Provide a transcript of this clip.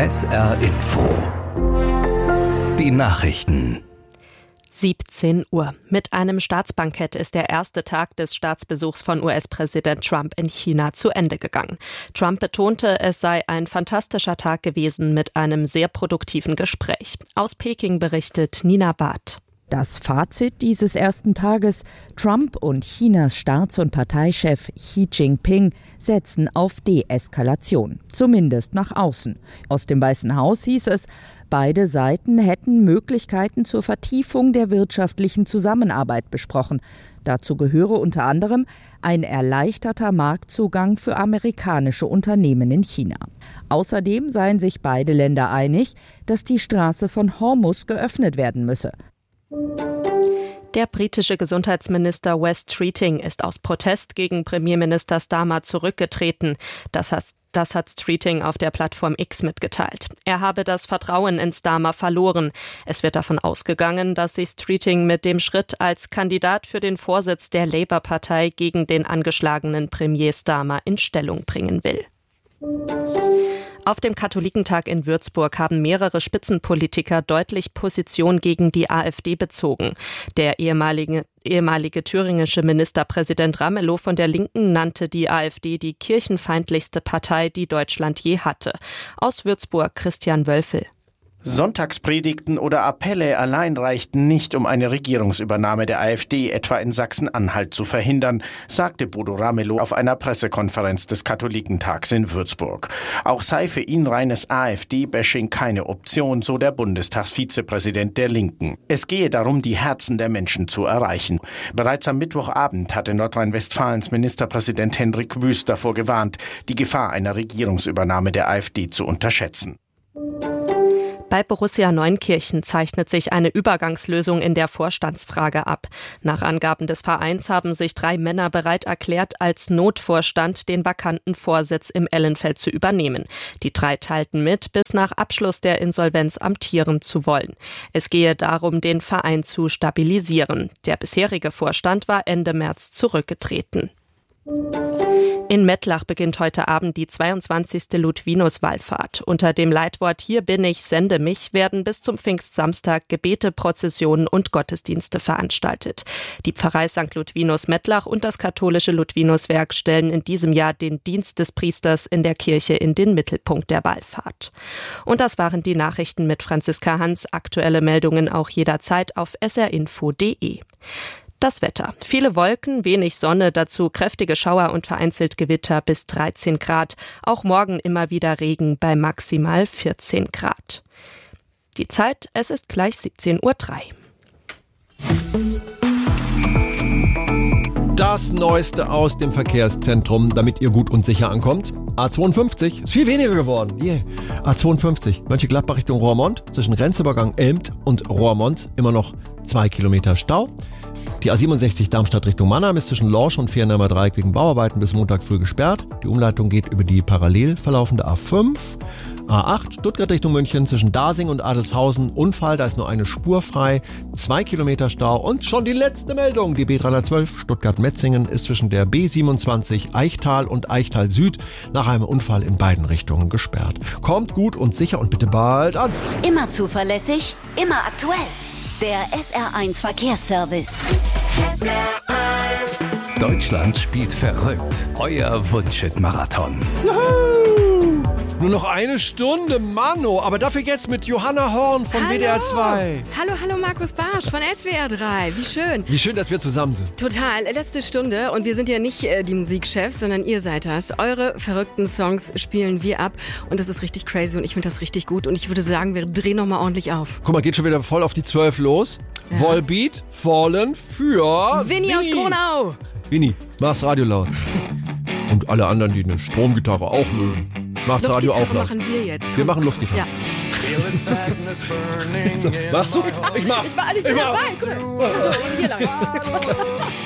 SR Info. Die Nachrichten. 17 Uhr. Mit einem Staatsbankett ist der erste Tag des Staatsbesuchs von US-Präsident Trump in China zu Ende gegangen. Trump betonte, es sei ein fantastischer Tag gewesen mit einem sehr produktiven Gespräch. Aus Peking berichtet Nina Barth. Das Fazit dieses ersten Tages: Trump und Chinas Staats- und Parteichef Xi Jinping setzen auf Deeskalation, zumindest nach außen. Aus dem Weißen Haus hieß es, beide Seiten hätten Möglichkeiten zur Vertiefung der wirtschaftlichen Zusammenarbeit besprochen. Dazu gehöre unter anderem ein erleichterter Marktzugang für amerikanische Unternehmen in China. Außerdem seien sich beide Länder einig, dass die Straße von Hormuz geöffnet werden müsse. Der britische Gesundheitsminister Wes Streeting ist aus Protest gegen Premierminister Starmer zurückgetreten. Das hat Streeting auf der Plattform X mitgeteilt. Er habe das Vertrauen in Starmer verloren. Es wird davon ausgegangen, dass sich Streeting mit dem Schritt als Kandidat für den Vorsitz der Labour-Partei gegen den angeschlagenen Premier Starmer in Stellung bringen will. Auf dem Katholikentag in Würzburg haben mehrere Spitzenpolitiker deutlich Position gegen die AfD bezogen. Der ehemalige thüringische Ministerpräsident Ramelow von der Linken nannte die AfD die kirchenfeindlichste Partei, die Deutschland je hatte. Aus Würzburg Christian Wölfel. Sonntagspredigten oder Appelle allein reichten nicht, um eine Regierungsübernahme der AfD etwa in Sachsen-Anhalt zu verhindern, sagte Bodo Ramelow auf einer Pressekonferenz des Katholikentags in Würzburg. Auch sei für ihn reines AfD-Bashing keine Option, so der Bundestagsvizepräsident der Linken. Es gehe darum, die Herzen der Menschen zu erreichen. Bereits am Mittwochabend hatte Nordrhein-Westfalens Ministerpräsident Hendrik Wüst davor gewarnt, die Gefahr einer Regierungsübernahme der AfD zu unterschätzen. Bei Borussia Neunkirchen zeichnet sich eine Übergangslösung in der Vorstandsfrage ab. Nach Angaben des Vereins haben sich 3 Männer bereit erklärt, als Notvorstand den vakanten Vorsitz im Ellenfeld zu übernehmen. Die 3 teilten mit, bis nach Abschluss der Insolvenz amtieren zu wollen. Es gehe darum, den Verein zu stabilisieren. Der bisherige Vorstand war Ende März zurückgetreten. In Mettlach beginnt heute Abend die 22. Ludwinus-Wallfahrt. Unter dem Leitwort »Hier bin ich, sende mich« werden bis zum Pfingstsamstag Gebete, Prozessionen und Gottesdienste veranstaltet. Die Pfarrei St. Ludwinus Mettlach und das katholische Ludwinuswerk stellen in diesem Jahr den Dienst des Priesters in der Kirche in den Mittelpunkt der Wallfahrt. Und das waren die Nachrichten mit Franziska Hans. Aktuelle Meldungen auch jederzeit auf srinfo.de. Das Wetter. Viele Wolken, wenig Sonne, dazu kräftige Schauer und vereinzelt Gewitter bis 13 Grad. Auch morgen immer wieder Regen bei maximal 14 Grad. Die Zeit, es ist gleich 17:03 Uhr. Das Neueste aus dem Verkehrszentrum, damit ihr gut und sicher ankommt. A52 ist viel weniger geworden. Yeah. A52, Mönchengladbach Richtung Roermond, zwischen Grenzübergang Elmt und Roermond immer noch 2 Kilometer Stau. Die A67 Darmstadt Richtung Mannheim ist zwischen Lorsch und Viernheimer Dreieck wegen Bauarbeiten bis Montag früh gesperrt. Die Umleitung geht über die parallel verlaufende A5. A8 Stuttgart Richtung München zwischen Dasing und Adelshausen. Unfall, da ist nur eine Spur frei. 2 Kilometer Stau und schon die letzte Meldung. Die B312 Stuttgart-Metzingen ist zwischen der B27 Eichtal und Eichtal Süd nach einem Unfall in beiden Richtungen gesperrt. Kommt gut und sicher und bitte bald an. Immer zuverlässig, immer aktuell. Der SR1 Verkehrsservice. SR1. Deutschland spielt verrückt. Euer Wunschhit-Marathon. Nur noch eine Stunde, Manno. Aber dafür jetzt mit Johanna Horn von WDR 2. Hallo Markus Barsch von SWR 3. Wie schön. Wie schön, dass wir zusammen sind. Total. Letzte Stunde. Und wir sind ja nicht die Musikchefs, sondern ihr seid das. Eure verrückten Songs spielen wir ab. Und das ist richtig crazy und ich finde das richtig gut. Und ich würde sagen, wir drehen nochmal ordentlich auf. Guck mal, geht schon wieder voll auf die 12 los. Ja. Volbeat, Fallen für Winnie aus Gronau. Winnie, mach's Radio laut. Und alle anderen, die eine Stromgitarre auch mögen. Macht Radio auch laut. Machen wir jetzt. Komm. Wir machen Luftgitarre. Ja. So, machst du? Ich mach. Ich mach dabei. Guck mal. Also, hier lang.